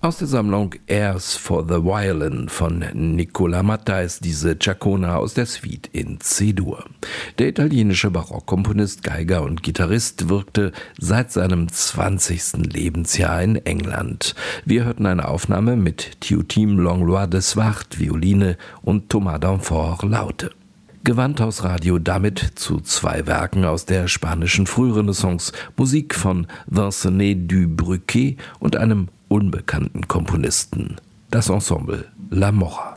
Aus der Sammlung Airs for the Violin von Nicola Matta ist diese Ciaccona aus der Suite in C-Dur. Der italienische Barockkomponist, Geiger und Gitarrist wirkte seit seinem 20. Lebensjahr in England. Wir hörten eine Aufnahme mit Théotime Langlois de Swart, Violine und Thomas Danfort, Laute. Gewandhausradio damit zu 2 Werken aus der spanischen Frührenaissance, Musik von Vincenet du Bruquet und einem unbekannten Komponisten, das Ensemble La Mora.